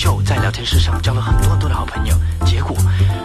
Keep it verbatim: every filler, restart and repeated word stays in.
秀在聊天室上交了很多很多的好朋友，结果